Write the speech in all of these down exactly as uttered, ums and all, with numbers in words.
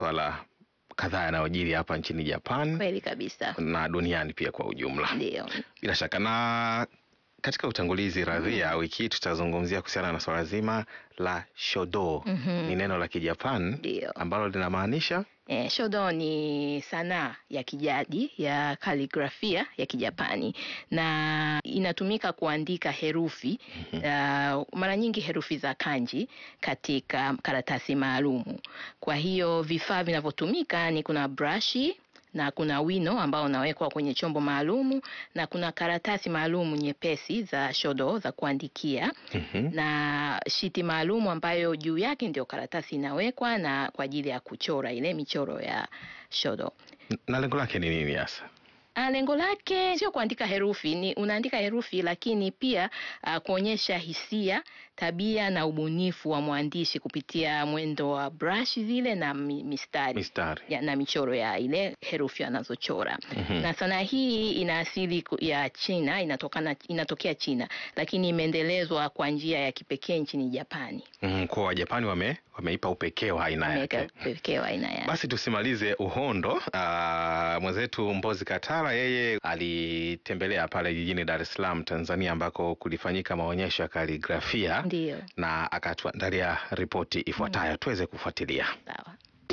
masuala kadhaa yanayojiri hapa nchini Japan. Kweli kabisa. Na duniani pia kwa ujumla. Ndio. Bila shaka, na katika utangulizi Radhia, mm. wiki hii tutazungumzia kuhusiana na swala zima la shodo. Mm -hmm. Ni neno la Kijapan ambalo linamaanisha Eh, shodo ni sanaa ya kijadi ya kaligrafia ya Kijapani, na inatumika kuandika herufi, mm -hmm. uh, mara nyingi herufi za kanji katika karatasi maalumu. Kwa hiyo vifaa vinavyotumika ni kuna brushi na kuna wino ambao unawekwa kwenye chombo maalumu, na kuna karatasi maalumu nyepesi za shodo za kuandikia, mm -hmm. na shiti maalumu ambayo juu yake ndio karatasi inawekwa na kwa ajili ya kuchora ile michoro ya shodo. Na lengo lake ni nini hasa? Lengo lake sio kuandika herufi, ni unaandika herufi lakini pia uh, kuonyesha hisia, tabia na ubunifu wa mwandishi kupitia mwendo wa brush zile na mistari, mistari. Ya, na michoro ya ile herufi anazochora. Mm -hmm. Na sanaa hii ina asili ya China, inatokana inatokea China, lakini imeendelezwa kwa njia ya kipekee nchini Japani. Mm, kwa Wajapani wame wameipa upekee wa aina yake. Upekee wa aina yake. Basi tusimalize uhondo. Uh, mwenzetu Mbozi Katara yeye alitembelea pale jijini Dar es Salaam, Tanzania, ambako kulifanyika maonyesho ya kaligrafia. Ndio. Na akatuandalia ripoti ifuatayo. Mm. Tuweze kufuatilia. Sawa.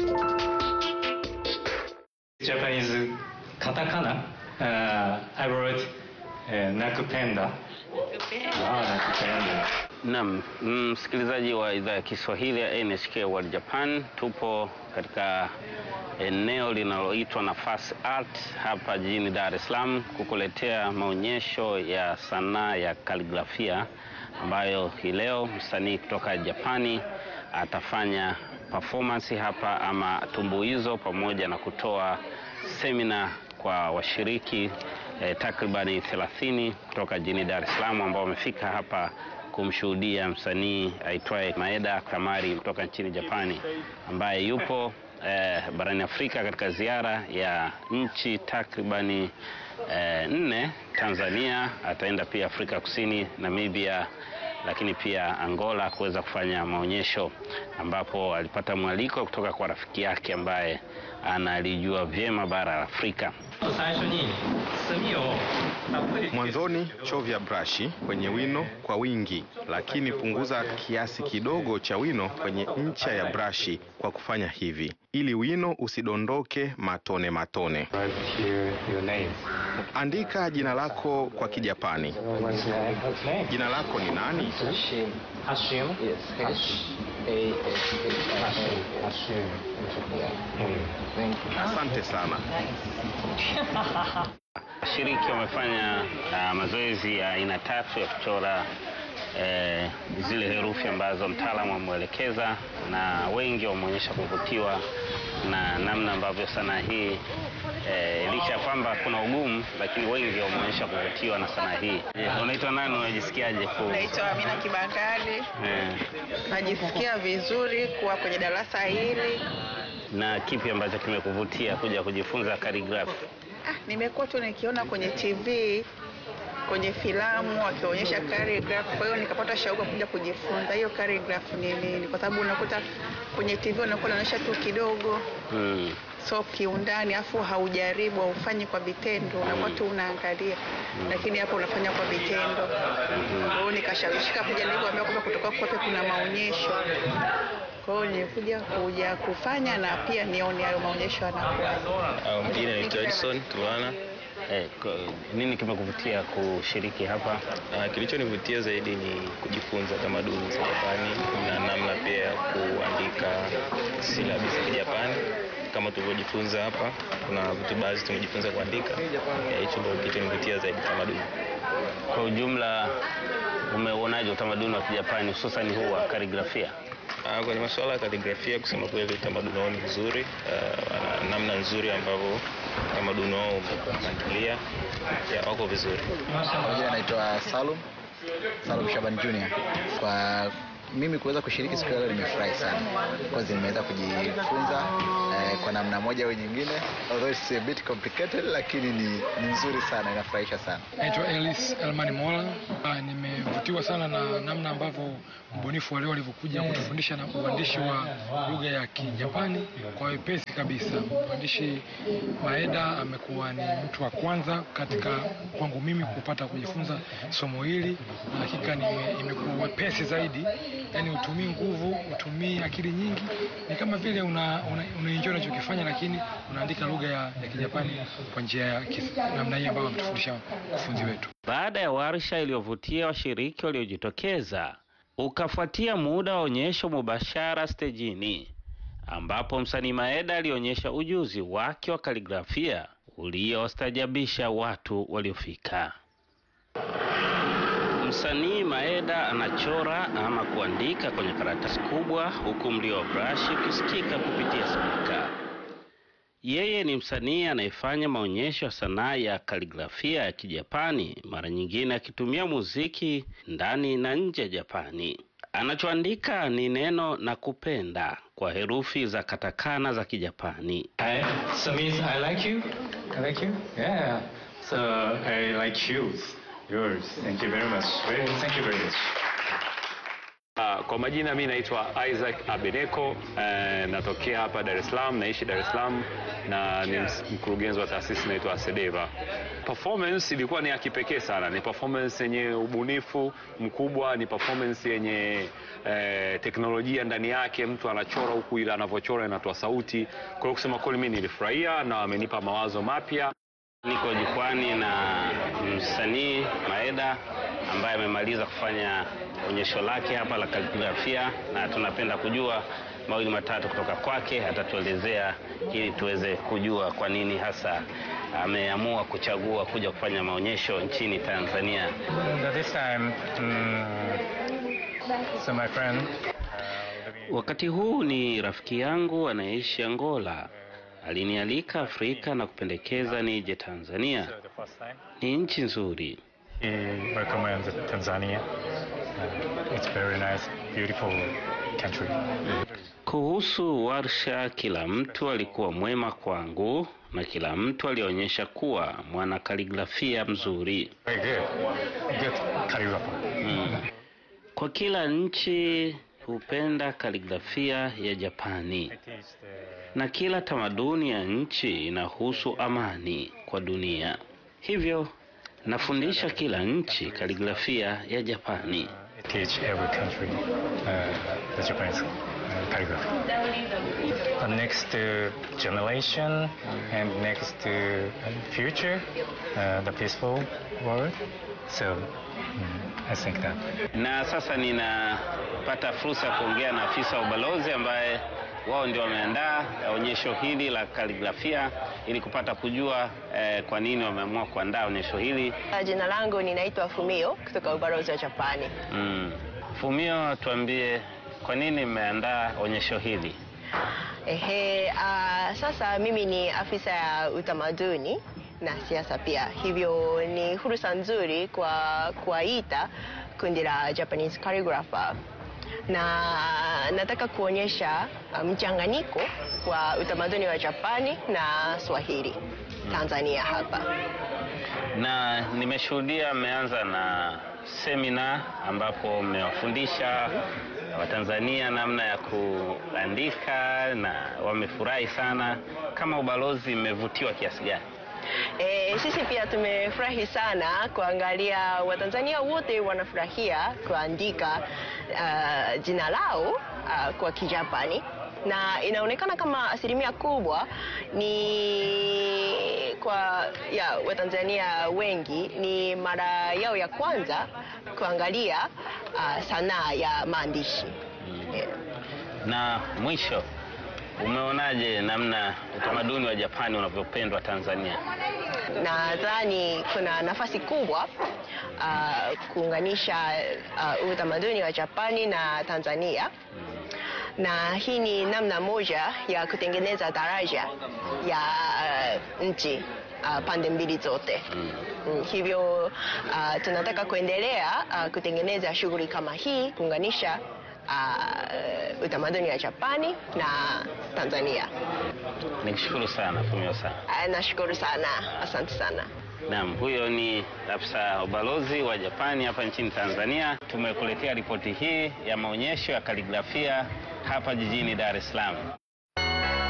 Japanese katakana, uh, I wrote uh, nakupenda. Ah, nakupenda. Naam, msikilizaji wa idhaa ya Kiswahili ya N H K World Japan, tupo katika eneo linaloitwa Nafasi Art hapa jijini Dar es Salaam kukuletea maonyesho ya sanaa ya kaligrafia ambayo hii leo msanii kutoka Japani atafanya performance hapa ama tumbuizo, pamoja na kutoa semina kwa washiriki eh, takribani thelathini kutoka jijini Dar es Salaam ambao wamefika hapa kumshuhudia msanii aitwaye Maeda Kamari kutoka nchini Japani, ambaye yupo eh, barani Afrika katika ziara ya nchi takribani eh, nne. Tanzania, ataenda pia Afrika Kusini, Namibia, lakini pia Angola kuweza kufanya maonyesho, ambapo alipata mwaliko kutoka kwa rafiki yake ambaye analijua vyema bara la Afrika. Mwanzoni chovya brushi kwenye wino kwa wingi, lakini punguza kiasi kidogo cha wino kwenye ncha ya brushi kwa kufanya hivi, ili wino usidondoke matone matone. Andika jina lako kwa Kijapani. Jina lako ni nani? Hashim. Yes. H A S H. Asante sana. Washiriki wamefanya uh, mazoezi ya aina tatu ya kuchora eh, zile herufi ambazo mtaalamu ameelekeza, na wengi wameonyesha kuvutiwa na namna ambavyo sanaa hii eh, licha ya kwamba kuna ugumu, lakini wengi wameonyesha kuvutiwa na sanaa hii. Yeah. Unaitwa nani, unajisikiaje? Naitwa Amina Kibakari. Yeah. Najisikia vizuri kuwa kwenye darasa hili. Na kipi ambacho kimekuvutia kuja kujifunza calligraphy? Ah, nimekuwa tu nikiona kwenye T V, kwenye filamu wakionyesha calligraphy, kwa hiyo nikapata shauku kuja kujifunza hiyo calligraphy ni nini, kwa sababu unakuta kwenye T V unakuwa unaonyesha tu kidogo. Mm. So kiundani, afu haujaribu au ufanyi kwa vitendo, unakuwa tu unaangalia. Mm. Lakini hapo unafanya kwa vitendo. Mm. Kwa hiyo nikashawishika kuja, nilipoambiwa kwamba kutoka kwape kuna maonyesho. Kwa hiyo nilikuja kuja kufanya na pia nione hayo maonyesho yanakuwa. Au mjini naitwa Edson Tuana. Eh, nini kimekuvutia kushiriki hapa? Uh, kilichonivutia zaidi ni kujifunza tamaduni za Japani na namna pia ya kuandika silabi za Kijapani. Kama tulivyojifunza hapa, kuna vitu baadhi tumejifunza kuandika. Hicho ndio kilichonivutia zaidi, tamaduni. Kwa ujumla, umeonaje utamaduni wa Kijapani hususan huu wa kaligrafia? Uh, kwenye masuala ya kaligrafia, kusema kweli utamaduni wao ni nzuri, uh, namna nzuri ambavyo utamaduni wao umepangilia, ya wako vizuri. Mimi naitwa Salum Salum Shaban Junior. Kwa mimi kuweza kushiriki siku leo nimefurahi sana, kwa sababu nimeweza kujifunza eh, kwa namna moja au nyingine, although it's a bit complicated, lakini ni, ni nzuri sana, inafurahisha sana. Naitwa Ellis Elmani Mola. Nimevutiwa sana na namna ambavyo mbunifu wa leo alivyokuja kutufundisha na uandishi wa lugha ya Kijapani kwa wepesi kabisa. Mwandishi Maeda amekuwa ni mtu wa kwanza katika kwangu mimi kupata kujifunza somo hili, na hakika imekuwa wepesi zaidi. Yaani utumii nguvu, utumii akili nyingi, ni kama vile una una, una enjoy unachokifanya, lakini unaandika lugha ya, ya Kijapani kwa njia ya namna hii ambayo ametufundisha mfunzi wetu. Baada ya warsha iliyovutia washiriki waliojitokeza, ukafuatia muda wa onyesho mubashara stejini, ambapo msanii Maeda alionyesha ujuzi wake wa kaligrafia uliostajabisha watu waliofika. Msanii Maeda anachora ama kuandika kwenye karatasi kubwa, huku mlio wa brush ukisikika kupitia spika. Yeye ni msanii anayefanya maonyesho ya sanaa ya kaligrafia ya Kijapani, mara nyingine akitumia muziki ndani na nje ya Japani. Anachoandika ni neno nakupenda kwa herufi za katakana za Kijapani. I, so means I like you? I like you? Yeah. So I like yours. Yours. Thank you very much. Very, thank you very much. Uh, kwa majina mimi naitwa Isaac Abeneko, uh, natokea hapa Dar es Salaam, naishi Dar es Salaam na ni mkurugenzi wa taasisi inaitwa Asedeva. Performance ilikuwa ni ya kipekee sana, ni performance yenye ubunifu mkubwa, ni performance yenye eh, teknolojia ndani yake, mtu anachora huku ila anavyochora inatoa sauti. Kwa hiyo kusema kweli mimi nilifurahia na amenipa mawazo mapya. Niko jukwani na msanii Maeda ambaye amemaliza kufanya onyesho lake hapa la kaligrafia, na tunapenda kujua mawili matatu kutoka kwake. Atatuelezea ili tuweze kujua kwa nini hasa ameamua kuchagua kuja kufanya maonyesho nchini Tanzania. This time, um, so my friend, uh, wakati huu ni rafiki yangu anaishi Angola. Alinialika Afrika na kupendekeza nije Tanzania. Ni nchi nzuri. He recommends Tanzania. Uh, it's very nice, beautiful country. Kuhusu warsha, kila mtu alikuwa mwema kwangu na kila mtu alionyesha kuwa mwana kaligrafia mzuri. Very good. Good calligrapher. Mm. Kwa kila nchi hupenda kaligrafia ya Japani, na kila tamaduni ya nchi inahusu amani kwa dunia. Hivyo nafundisha kila nchi kaligrafia ya Japani. Teach every country uh, the Japanese uh, calligraphy. The next uh, generation and next uh, future, uh, the peaceful world. So um, I think that. Na sasa ninapata fursa kuongea na afisa wa ubalozi ambaye wao ndio wameandaa onyesho hili la kaligrafia ili kupata kujua eh, kwa nini wameamua kuandaa onyesho hili. Jina langu ninaitwa Fumio kutoka ubalozi wa Japani. Mm. Fumio, tuambie kwa nini mmeandaa onyesho hili? Ehe, uh, sasa mimi ni afisa ya utamaduni na siasa pia. Hivyo ni fursa nzuri kwa kuwaita kundi la Japanese calligrapher. Na nataka kuonyesha mchanganyiko wa utamaduni wa Japani na Swahili Tanzania hapa. Na nimeshuhudia mmeanza na semina ambapo mmewafundisha Watanzania namna ya kuandika na wamefurahi sana. Kama ubalozi mmevutiwa kiasi gani? E, sisi pia tumefurahi sana kuangalia Watanzania wote wanafurahia kuandika uh, jina lao uh, kwa Kijapani, na inaonekana kama asilimia kubwa ni kwa ya Watanzania wengi ni mara yao ya kwanza kuangalia uh, sanaa ya maandishi. Mm. Yeah. Na mwisho, umeonaje namna utamaduni wa Japani unavyopendwa Tanzania? Nadhani kuna nafasi kubwa uh, kuunganisha uh, utamaduni wa Japani na Tanzania. Mm. Na hii ni namna moja ya kutengeneza daraja ya uh, nchi uh, pande mbili zote. Mm. Mm, hivyo uh, tunataka kuendelea uh, kutengeneza shughuli kama hii, kuunganisha uh, utamaduni wa Japani na Tanzania. Nikushukuru sana Fumio-san. Uh, nashukuru sana, asante sana. Naam, huyo ni afisa ubalozi wa Japani hapa nchini Tanzania. Tumekuletea ripoti hii ya maonyesho ya kaligrafia hapa jijini Dar es Salaam.